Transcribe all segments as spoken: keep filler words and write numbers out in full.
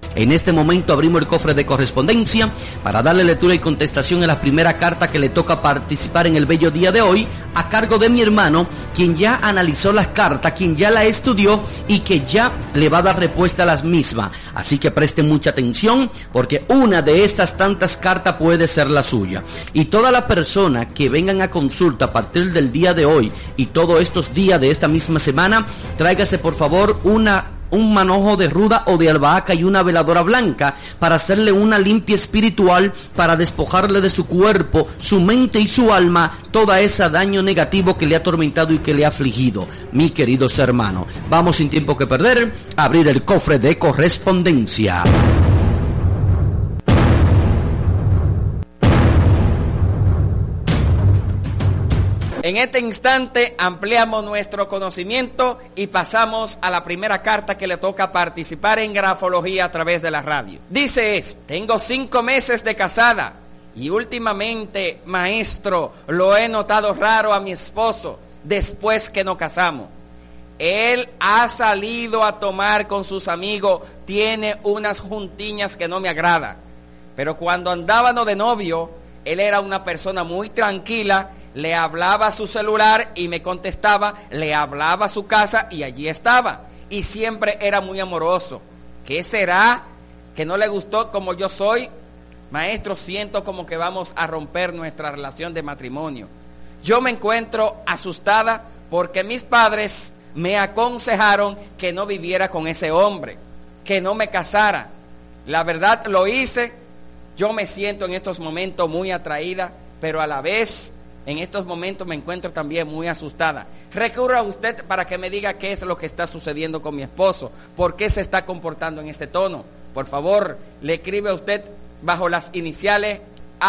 En este momento abrimos el cofre de correspondencia para darle lectura y contestación a la primera carta que le toca participar en el bello día de hoy, a cargo de mi hermano, quien ya analizó las cartas, quien ya la estudió y que ya le va a dar respuesta a las mismas. Así que presten mucha atención, porque una de estas tantas cartas puede ser la suya. Y todas las personas que vengan a consulta a partir del día de hoy y todos estos días de esta misma semana, tráigase por favor una un manojo de ruda o de albahaca y una veladora blanca para hacerle una limpia espiritual, para despojarle de su cuerpo, su mente y su alma todo ese daño negativo que le ha atormentado y que le ha afligido. Mi queridos hermanos, vamos sin tiempo que perder a abrir el cofre de correspondencia. En este instante ampliamos nuestro conocimiento y pasamos a la primera carta que le toca participar en grafología a través de la radio. Dice es, tengo cinco meses de casada y últimamente, maestro, lo he notado raro a mi esposo después que nos casamos. Él ha salido a tomar con sus amigos, tiene unas juntiñas que no me agrada. Pero cuando andábamos de novio, él era una persona muy tranquila. Le hablaba a su celular y me contestaba, le hablaba a su casa y allí estaba. Y siempre era muy amoroso. ¿Qué será? ¿Que no le gustó como yo soy? Maestro, siento como que vamos a romper nuestra relación de matrimonio. Yo me encuentro asustada porque mis padres me aconsejaron que no viviera con ese hombre, que no me casara. La verdad lo hice. Yo me siento en estos momentos muy atraída, pero a la vez en estos momentos me encuentro también muy asustada. Recurro a usted para que me diga qué es lo que está sucediendo con mi esposo, por qué se está comportando en este tono. Por favor, le escribe a usted bajo las iniciales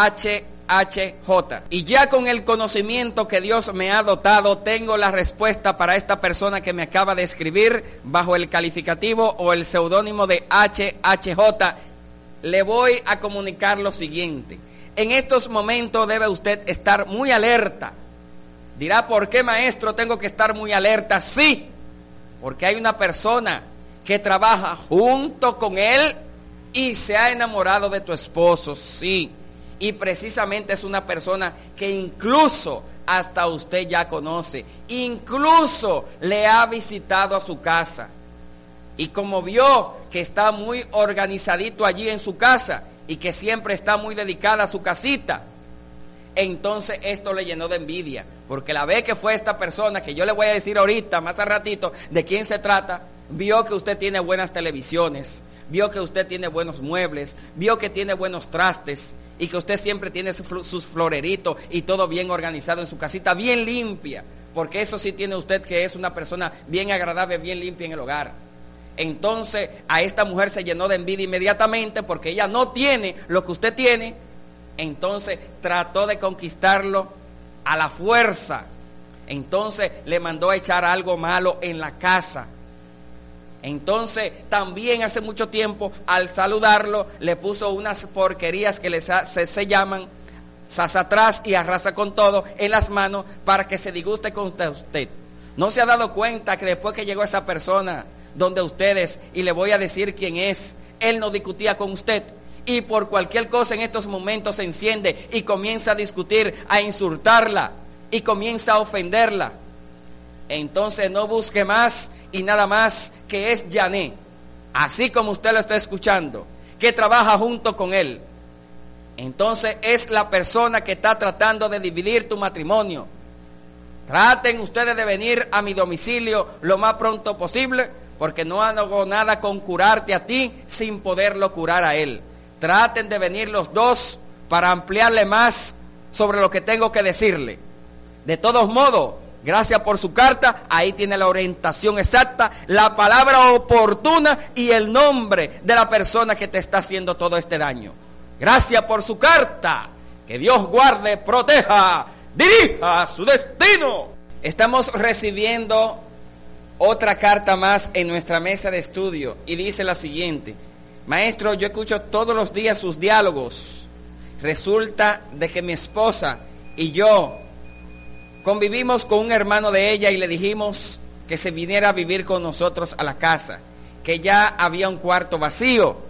H H J. Y ya con el conocimiento que Dios me ha dotado, tengo la respuesta para esta persona que me acaba de escribir bajo el calificativo o el seudónimo de H H J. Le voy a comunicar lo siguiente. En estos momentos debe usted estar muy alerta. Dirá, ¿por qué, maestro, tengo que estar muy alerta? Sí, porque hay una persona que trabaja junto con él y se ha enamorado de tu esposo, sí. Y precisamente es una persona que incluso hasta usted ya conoce, incluso le ha visitado a su casa. Y como vio que está muy organizadito allí en su casa, y que siempre está muy dedicada a su casita, entonces esto le llenó de envidia, porque la vez que fue esta persona, que yo le voy a decir ahorita, más a ratito, de quién se trata, vio que usted tiene buenas televisiones, vio que usted tiene buenos muebles, vio que tiene buenos trastes, y que usted siempre tiene sus floreritos y todo bien organizado en su casita, bien limpia, porque eso sí tiene usted, que es una persona bien agradable, bien limpia en el hogar. Entonces a esta mujer se llenó de envidia inmediatamente porque ella no tiene lo que usted tiene. Entonces trató de conquistarlo a la fuerza. Entonces le mandó a echar algo malo en la casa. Entonces también hace mucho tiempo, al saludarlo, le puso unas porquerías que les ha, se, se llaman sas atrás y arrasa con todo en las manos para que se disguste con usted. ¿No se ha dado cuenta que después que llegó esa persona donde ustedes, y le voy a decir quién es, él no discutía con usted, y por cualquier cosa en estos momentos se enciende y comienza a discutir, a insultarla y comienza a ofenderla? Entonces no busque más y nada más, que es Yané, así como usted lo está escuchando, que trabaja junto con él. Entonces es la persona que está tratando de dividir tu matrimonio. Traten ustedes de venir a mi domicilio lo más pronto posible, porque no hago nada con curarte a ti sin poderlo curar a él. Traten de venir los dos para ampliarle más sobre lo que tengo que decirle. De todos modos, gracias por su carta, ahí tiene la orientación exacta, la palabra oportuna y el nombre de la persona que te está haciendo todo este daño. Gracias por su carta, que Dios guarde, proteja, dirija su destino. Estamos recibiendo otra carta más en nuestra mesa de estudio y dice la siguiente: maestro, yo escucho todos los días sus diálogos. Resulta de que mi esposa y yo convivimos con un hermano de ella y le dijimos que se viniera a vivir con nosotros a la casa, que ya había un cuarto vacío.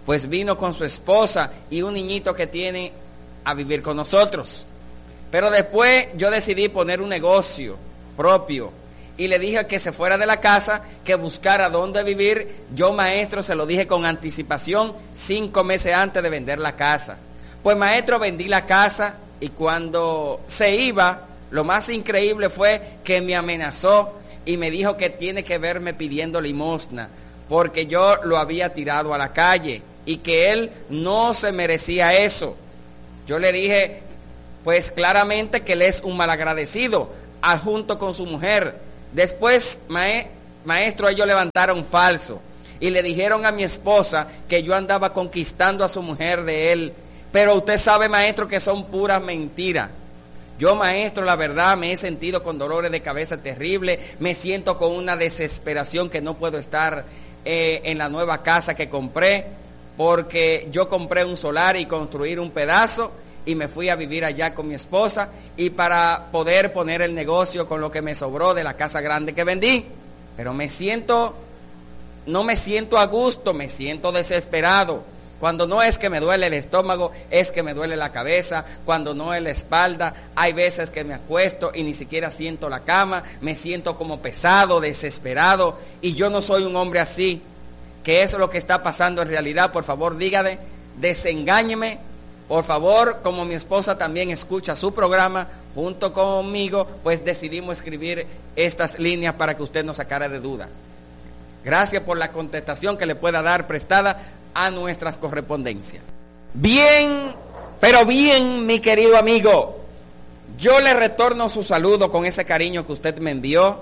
pues vino con su esposa y un niñito que tiene a vivir con nosotros. Pero después yo decidí poner un negocio propio y le dije que se fuera de la casa, que buscara dónde vivir. Yo, maestro, se lo dije con anticipación, cinco meses antes de vender la casa. Pues, maestro, vendí la casa y cuando se iba, lo más increíble fue que me amenazó y me dijo que tiene que verme pidiendo limosna porque yo lo había tirado a la calle y que él no se merecía eso. Yo le dije, pues claramente que él es un malagradecido, junto con su mujer. Después, mae, maestro, ellos levantaron falso y le dijeron a mi esposa que yo andaba conquistando a su mujer de él. Pero usted sabe, maestro, que son puras mentiras. Yo, maestro, la verdad me he sentido con dolores de cabeza terribles, me siento con una desesperación que no puedo estar eh, en la nueva casa que compré, porque yo compré un solar y construir un pedazo y me fui a vivir allá con mi esposa y para poder poner el negocio con lo que me sobró de la casa grande que vendí. Pero me siento, no me siento a gusto, me siento desesperado. Cuando no es que me duele el estómago, es que me duele la cabeza. Cuando no es la espalda, hay veces que me acuesto y ni siquiera siento la cama. Me siento como pesado, desesperado. Y yo no soy un hombre así. ¿Qué es lo que está pasando en realidad? Por favor, dígame, desengáñeme. Por favor, como mi esposa también escucha su programa junto conmigo, pues decidimos escribir estas líneas para que usted nos sacara de duda. Gracias por la contestación que le pueda dar prestada a nuestras correspondencias. Bien, pero bien, mi querido amigo, yo le retorno su saludo con ese cariño que usted me envió.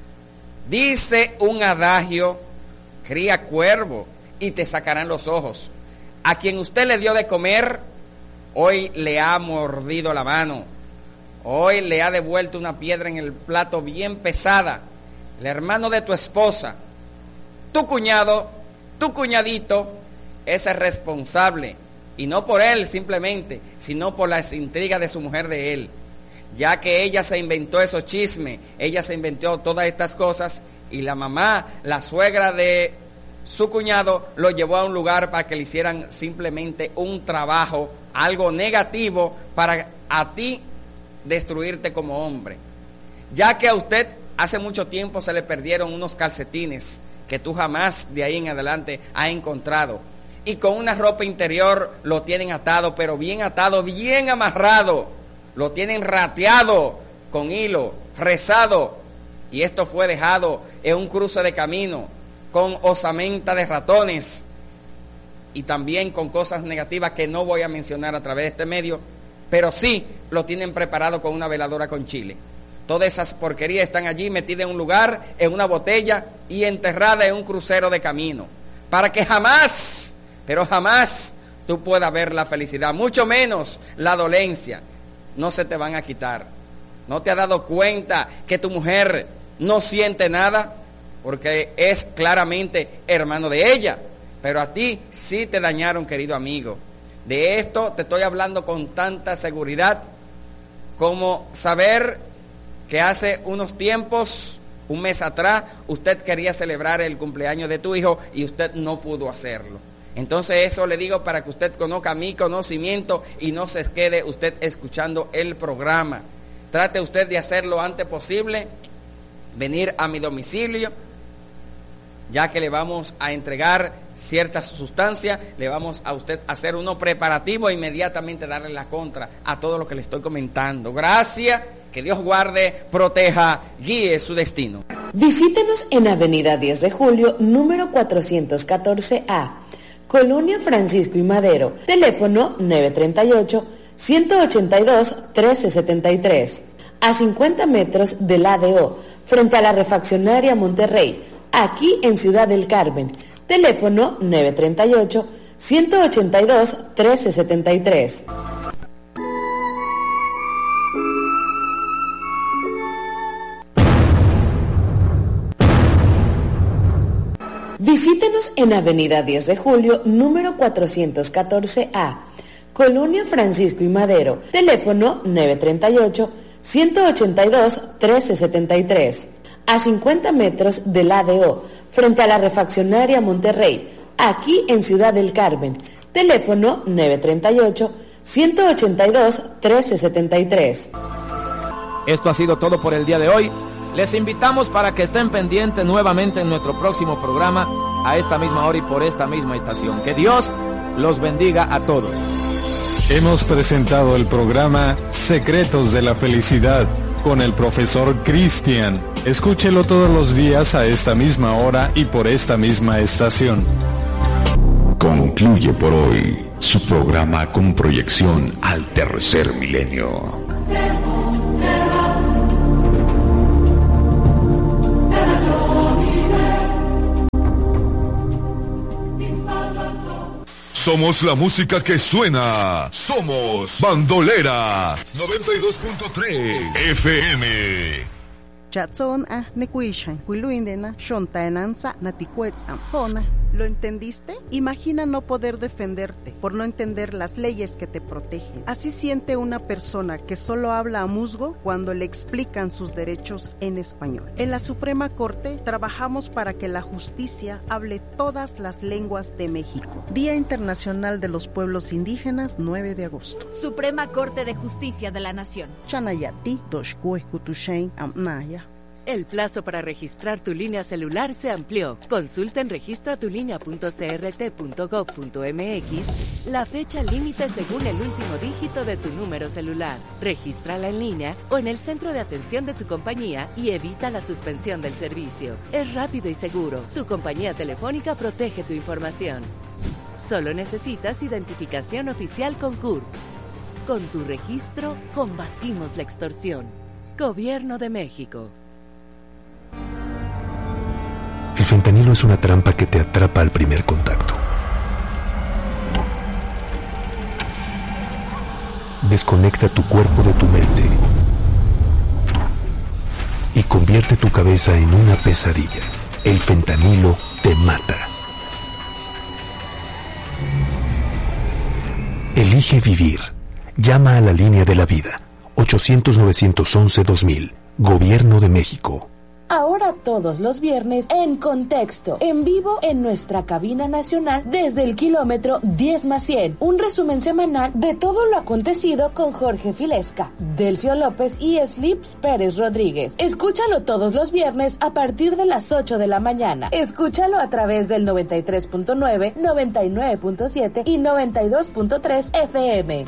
Dice un adagio, cría cuervo y te sacarán los ojos. A quien usted le dio de comer, hoy le ha mordido la mano. Hoy le ha devuelto una piedra en el plato bien pesada. El hermano de tu esposa, tu cuñado, tu cuñadito, es el responsable, y no por él simplemente, sino por las intrigas de su mujer de él, ya que ella se inventó esos chismes, ella se inventó todas estas cosas, y la mamá, la suegra de su cuñado, lo llevó a un lugar para que le hicieran simplemente un trabajo, algo negativo, para a ti destruirte como hombre, ya que a usted hace mucho tiempo se le perdieron unos calcetines que tú jamás de ahí en adelante has encontrado. Y con una ropa interior lo tienen atado, pero bien atado, bien amarrado. Lo tienen rateado con hilo, rezado. Y esto fue dejado en un cruce de camino, con osamenta de ratones. Y también con cosas negativas que no voy a mencionar a través de este medio. Pero sí lo tienen preparado con una veladora con chile. Todas esas porquerías están allí metidas en un lugar, en una botella y enterradas en un crucero de camino. Para que jamás, pero jamás tú puedas ver la felicidad, mucho menos la dolencia. No se te van a quitar. ¿No te has dado cuenta que tu mujer no siente nada? Porque es claramente hermano de ella. Pero a ti sí te dañaron, querido amigo. De esto te estoy hablando con tanta seguridad como saber que hace unos tiempos, un mes atrás, usted quería celebrar el cumpleaños de tu hijo y usted no pudo hacerlo. Entonces eso le digo para que usted conozca mi conocimiento y no se quede usted escuchando el programa. Trate usted de hacerlo lo antes posible, venir a mi domicilio, ya que le vamos a entregar ciertas sustancias, le vamos a usted hacer uno preparativo e inmediatamente darle la contra a todo lo que le estoy comentando. Gracias, que Dios guarde, proteja, guíe su destino. Visítenos en Avenida diez de julio, número cuatrocientos catorce A, Colonia Francisco y Madero, teléfono nueve tres ocho, uno ocho dos, uno tres siete tres, a cincuenta metros del A D O, frente a la refaccionaria Monterrey, aquí en Ciudad del Carmen, teléfono nueve tres ocho, uno ocho dos, uno tres siete tres. Visítenos en Avenida diez de julio, número cuatrocientos catorce A, Colonia Francisco y Madero, teléfono nueve tres ocho, uno ocho dos, uno tres siete tres, a cincuenta metros del A D O, frente a la refaccionaria Monterrey, aquí en Ciudad del Carmen. Teléfono nueve tres ocho, uno ocho dos, uno tres siete tres. Esto ha sido todo por el día de hoy. Les invitamos para que estén pendientes nuevamente en nuestro próximo programa a esta misma hora y por esta misma estación. Que Dios los bendiga a todos. Hemos presentado el programa Secretos de la Felicidad con el profesor Cristian. Escúchelo todos los días a esta misma hora y por esta misma estación. Concluye por hoy su programa con proyección al tercer milenio. Somos la música que suena. Somos Bandolera noventa y dos punto tres F M. Chatson a nekuishan, huiluindena, shontaenanza, natikuetzam, jona. ¿Lo entendiste? Imagina no poder defenderte por no entender las leyes que te protegen. Así siente una persona que solo habla a musgo cuando le explican sus derechos en español. En la Suprema Corte trabajamos para que la justicia hable todas las lenguas de México. Día Internacional de los Pueblos Indígenas, nueve de agosto. Suprema Corte de Justicia de la Nación. Chanayati, Doshkue, Kutushain, Amnaya. El plazo para registrar tu línea celular se amplió. Consulta en registra tu línea punto c r t punto gov punto m x la fecha límite según el último dígito de tu número celular. Regístrala en línea o en el centro de atención de tu compañía y evita la suspensión del servicio. Es rápido y seguro. Tu compañía telefónica protege tu información. Solo necesitas identificación oficial con C U R P. Con tu registro, combatimos la extorsión. Gobierno de México. El fentanilo es una trampa que te atrapa al primer contacto. Desconecta tu cuerpo de tu mente y convierte tu cabeza en una pesadilla. El fentanilo te mata. Elige vivir. Llama a la línea de la vida. ochocientos, novecientos once, dos mil. Gobierno de México. Ahora todos los viernes en Contexto, en vivo en nuestra cabina nacional desde el kilómetro diez más cien. Un resumen semanal de todo lo acontecido con Jorge Filesca, Delfio López y Slips Pérez Rodríguez. Escúchalo todos los viernes a partir de las ocho de la mañana. Escúchalo a través del noventa y tres punto nueve, noventa y nueve punto siete y noventa y dos punto tres F M.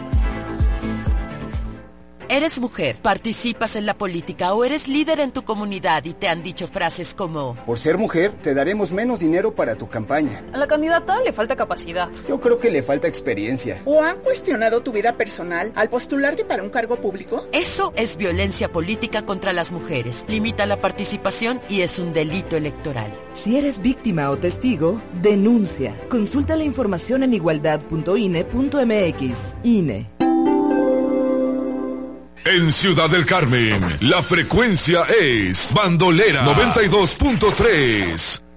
¿Eres mujer, participas en la política o eres líder en tu comunidad y te han dicho frases como: por ser mujer, te daremos menos dinero para tu campaña? A la candidata le falta capacidad. Yo creo que le falta experiencia. ¿O han cuestionado tu vida personal al postularte para un cargo público? Eso es violencia política contra las mujeres. Limita la participación y es un delito electoral. Si eres víctima o testigo, denuncia. Consulta la información en igualdad punto i n e punto m x. I N E. En Ciudad del Carmen, la frecuencia es Bandolera noventa y dos punto tres.